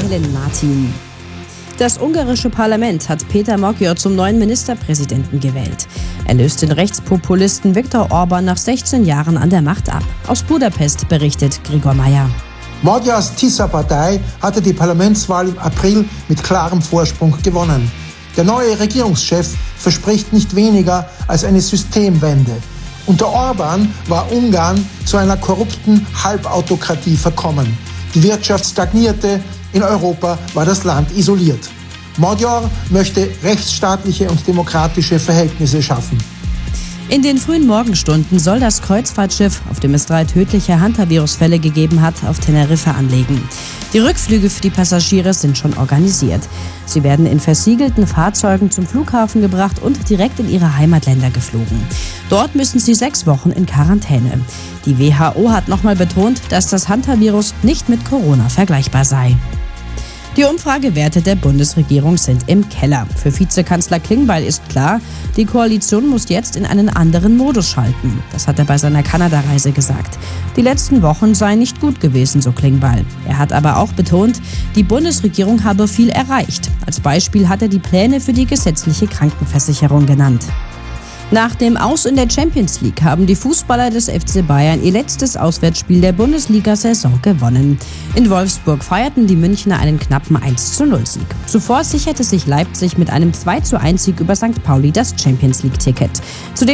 Helen Martin. Das ungarische Parlament hat Péter Magyar zum neuen Ministerpräsidenten gewählt. Er löst den Rechtspopulisten Viktor Orbán nach 16 Jahren an der Macht ab. Aus Budapest berichtet Gregor Meyer. Magyars Tisza-Partei hatte die Parlamentswahl im April mit klarem Vorsprung gewonnen. Der neue Regierungschef verspricht nicht weniger als eine Systemwende. Unter Orbán war Ungarn zu einer korrupten Halbautokratie verkommen. Die Wirtschaft stagnierte, in Europa war das Land isoliert. Magyar möchte rechtsstaatliche und demokratische Verhältnisse schaffen. In den frühen Morgenstunden soll das Kreuzfahrtschiff, auf dem es 3 tödliche Hantavirus-Fälle gegeben hat, auf Teneriffa anlegen. Die Rückflüge für die Passagiere sind schon organisiert. Sie werden in versiegelten Fahrzeugen zum Flughafen gebracht und direkt in ihre Heimatländer geflogen. Dort müssen sie 6 Wochen in Quarantäne. Die WHO hat nochmal betont, dass das Hantavirus nicht mit Corona vergleichbar sei. Die Umfragewerte der Bundesregierung sind im Keller. Für Vizekanzler Klingbeil ist klar, die Koalition muss jetzt in einen anderen Modus schalten. Das hat er bei seiner Kanada-Reise gesagt. Die letzten Wochen seien nicht gut gewesen, so Klingbeil. Er hat aber auch betont, die Bundesregierung habe viel erreicht. Als Beispiel hat er die Pläne für die gesetzliche Krankenversicherung genannt. Nach dem Aus in der Champions League haben die Fußballer des FC Bayern ihr letztes Auswärtsspiel der Bundesliga-Saison gewonnen. In Wolfsburg feierten die Münchner einen knappen 1:0-Sieg. Zuvor sicherte sich Leipzig mit einem 2:1-Sieg über St. Pauli das Champions League-Ticket.